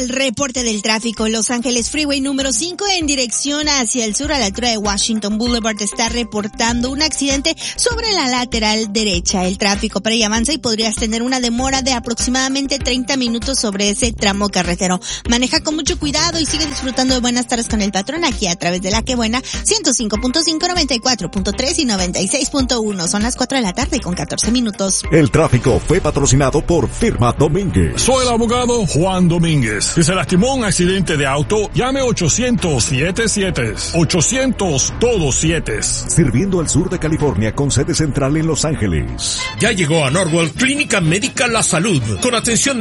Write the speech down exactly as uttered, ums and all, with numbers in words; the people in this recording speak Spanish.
al reporte del tráfico. Los Ángeles Freeway número cinco en dirección hacia el sur a la altura de Washington Boulevard está reportando un accidente sobre la lateral derecha. El tráfico para ahí avanza y podrías tener una demora de aproximadamente treinta minutos sobre ese tramo carretero. Maneja con mucho cuidado y sigue disfrutando de buenas tardes con el patrón aquí a través de La Que Buena ciento cinco punto cinco, noventa y cuatro punto tres y noventa y seis punto uno. Son las cuatro de la tarde con catorce minutos. El tráfico fue patrocinado por Firma Domínguez. Soy el abogado Juan Domínguez. Si se lastimó un accidente de auto, llame ochocientos siete siete. ochocientos todos siete. Sirviendo al sur de California con sede central en Los Ángeles. Ya llegó a Norwell Clínica Médica La Salud, con atención